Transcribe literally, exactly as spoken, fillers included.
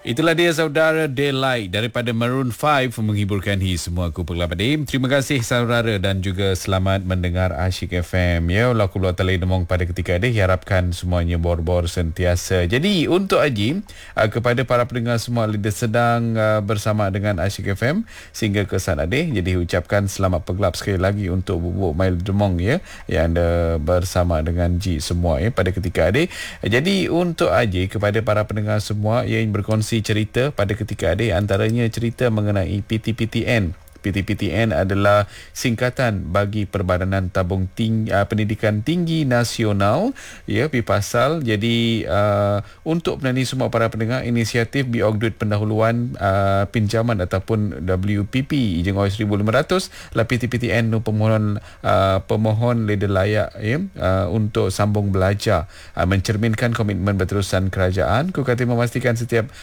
Itulah dia saudara Daylight daripada Maroon five menghiburkan hi semua aku Pengelapadim. Terima kasih saudara dan juga selamat mendengar Asyik F M. Ya, laku luar talai demong pada ketika ini harapkan semuanya bor-bor sentiasa. Jadi untuk Haji uh, kepada para pendengar semua lidah sedang uh, bersama dengan Asyik F M sehingga ke saat ini. Jadi ucapkan selamat pegelap sekali lagi untuk bubuk mail demong ya yang anda bersama dengan Ji semua ya pada ketika ini. Jadi untuk Haji kepada para pendengar semua yang berkongsi cerita pada ketika ada antaranya cerita mengenai P T P T N. P T P T N adalah singkatan bagi Perbadanan Tabung Tinggi, uh, Pendidikan Tinggi Nasional ya Pipasal. Jadi uh, untuk penani semua para pendengar inisiatif biog duit pendahuluan uh, pinjaman ataupun W P P ijeng seribu lima ratus lah P T P T N no pemohon uh, pemohon leda layak ya uh, untuk sambung belajar uh, mencerminkan komitmen berterusan kerajaan. Ku kata memastikan setiap